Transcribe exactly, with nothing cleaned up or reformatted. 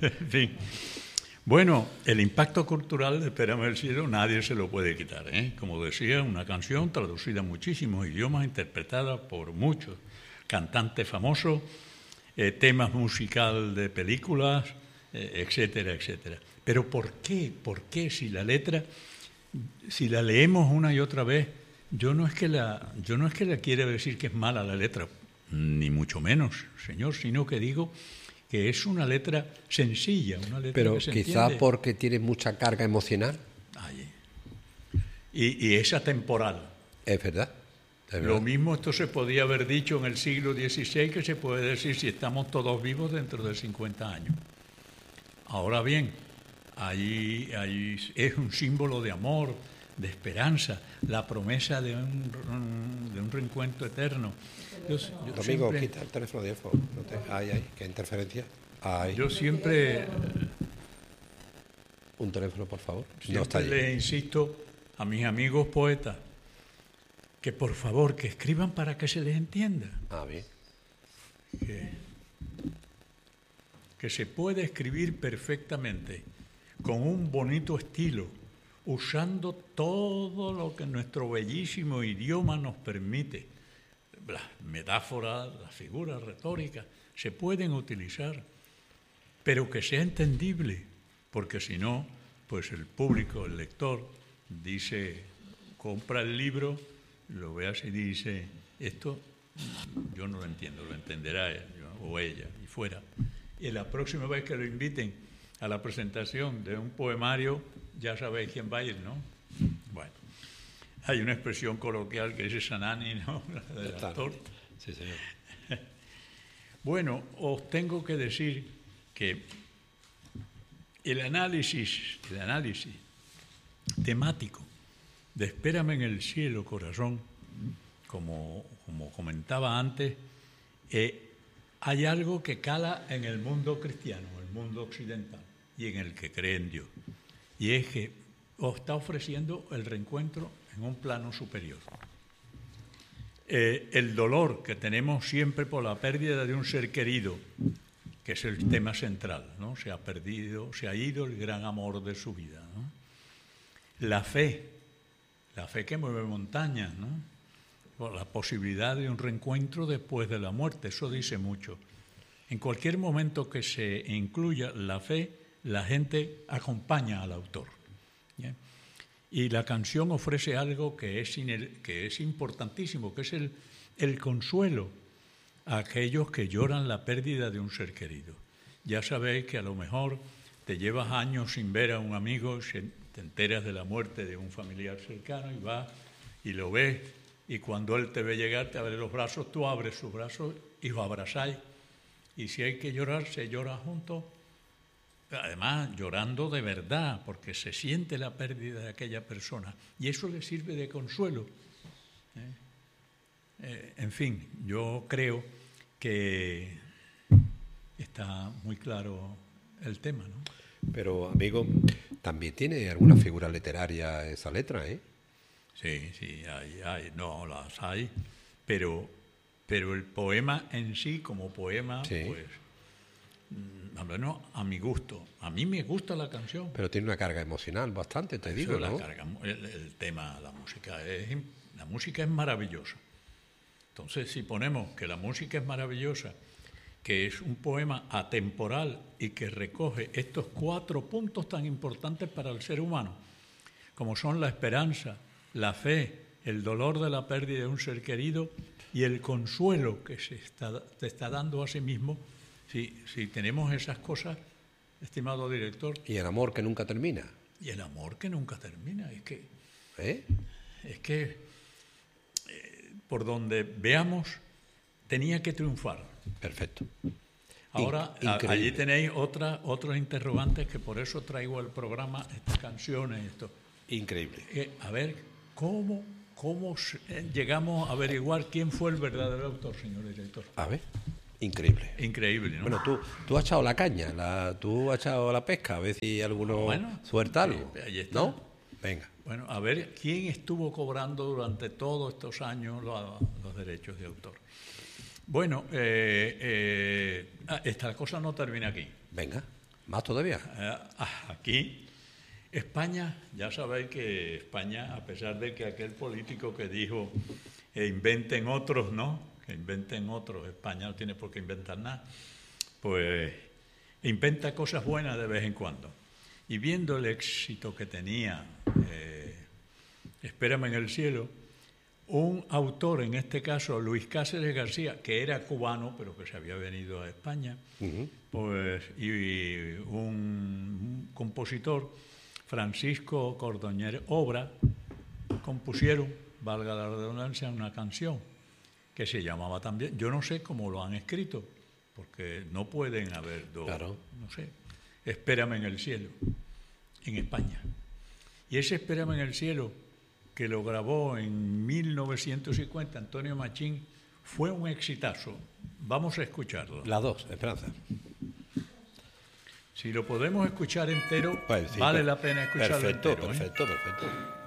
En fin. Bueno, el impacto cultural de Espérame el cielo nadie se lo puede quitar, ¿eh? Como decía, una canción traducida en muchísimos idiomas, interpretada por muchos cantantes famosos, eh, temas musicales de películas, eh, etcétera, etcétera. Pero ¿por qué? ¿Por qué si la letra, si la leemos una y otra vez, yo no es que la, yo no es que la quiera decir que es mala la letra, ni mucho menos, señor, sino que digo que es una letra sencilla, una letra Pero que se quizá entiende. porque tiene mucha carga emocional. Ay, y, y es atemporal. Es verdad. Es verdad. Lo mismo esto se podía haber dicho en el siglo dieciséis que se puede decir si estamos todos vivos dentro de cincuenta años. Ahora bien, ahí, ahí es un símbolo de amor, de esperanza, la promesa de un, de un reencuentro eterno. Yo, yo Domingo, siempre, quita el teléfono de info. No te... Ay, ay, qué interferencia. Ay. yo siempre, Un teléfono, por favor. siempre No está allí. les insisto a mis amigos poetas que por favor que escriban para que se les entienda. Ah, bien. Que, que se puede escribir perfectamente con un bonito estilo, usando todo lo que nuestro bellísimo idioma nos permite. Las metáforas, las figuras retóricas se pueden utilizar, pero que sea entendible, porque si no, pues el público, el lector, dice, compra el libro, lo ve así y dice, esto yo no lo entiendo, lo entenderá él o ella, y fuera. Y la próxima vez que lo inviten a la presentación de un poemario, ya sabéis quién va a ir, ¿no? Bueno. Hay una expresión coloquial que dice Sanani, ¿no? La del actor. Sí, señor. Bueno, os tengo que decir que el análisis, el análisis temático de Espérame en el cielo, corazón, como, como comentaba antes, eh, hay algo que cala en el mundo cristiano, el mundo occidental, y en el que cree en Dios. Y es que os está ofreciendo el reencuentro en un plano superior. Eh, el dolor que tenemos siempre por la pérdida de un ser querido, que es el tema central, ¿no? Se ha perdido, se ha ido el gran amor de su vida, ¿no? La fe, la fe que mueve montañas, ¿no? Por la posibilidad de un reencuentro después de la muerte, eso dice mucho. En cualquier momento que se incluya la fe, la gente acompaña al autor. ¿Bien? Y la canción ofrece algo que es, que es importantísimo, que es el, el consuelo a aquellos que lloran la pérdida de un ser querido. Ya sabéis que a lo mejor te llevas años sin ver a un amigo, te enteras de la muerte de un familiar cercano y vas y lo ves, y cuando él te ve llegar, te abre los brazos, tú abres sus brazos y lo abrazáis. Y si hay que llorar, se llora juntos. Además, llorando de verdad, porque se siente la pérdida de aquella persona. Y eso le sirve de consuelo. ¿Eh? Eh, en fin, yo creo que está muy claro el tema, ¿no? Pero, amigo, también tiene alguna figura literaria esa letra, ¿eh? Sí, sí, hay, hay. No, las hay. Pero, pero el poema en sí, como poema, sí. pues... Bueno, a mi gusto. A mí me gusta la canción. Pero tiene una carga emocional bastante, te Eso digo, la ¿no? Carga, el, el tema, la música, es, la música es maravillosa. Entonces, si ponemos que la música es maravillosa, que es un poema atemporal y que recoge estos cuatro puntos tan importantes para el ser humano, como son la esperanza, la fe, el dolor de la pérdida de un ser querido y el consuelo que se está, te está dando a sí mismo. Si, si tenemos esas cosas, estimado director... Y el amor que nunca termina. Y el amor que nunca termina. Es que, ¿Eh? es que eh, por donde veamos, tenía que triunfar. Perfecto. Ahora, In- a, allí tenéis otra, otros interrogantes que por eso traigo al programa estas canciones y esto. Increíble. Eh, a ver, ¿cómo, cómo llegamos a averiguar quién fue el verdadero autor, señor director? A ver. Increíble. Increíble, ¿no? Bueno, tú, tú has echado la caña, la, tú has echado la pesca, a ver si alguno bueno, suelta algo. Ahí está. ¿No? Venga. Bueno, a ver, ¿quién estuvo cobrando durante todos estos años los, los derechos de autor? Bueno, eh, eh, esta cosa no termina aquí. Venga. ¿Más todavía? Eh, aquí, España, ya sabéis que España, a pesar de que aquel político que dijo eh, inventen otros, ¿no? Que inventen otros, España no tiene por qué inventar nada, pues inventa cosas buenas de vez en cuando. Y viendo el éxito que tenía eh, Espérame en el cielo, un autor, en este caso Luis Cáceres García, que era cubano, pero que se había venido a España, uh-huh. pues, y un, un compositor, Francisco Cordoñer Obra, compusieron, valga la redundancia, una canción que se llamaba también, yo no sé cómo lo han escrito, porque no pueden haber dos, claro. no sé, Espérame en el cielo, en España. Y ese Espérame en el cielo, que lo grabó en mil novecientos cincuenta Antonio Machín, fue un exitazo. Vamos a escuclarlo. Las dos, Esperanza. Si lo podemos escuchar entero, pues sí, vale pues, la pena escucharlo perfecto, entero. Perfecto, ¿eh? perfecto, perfecto.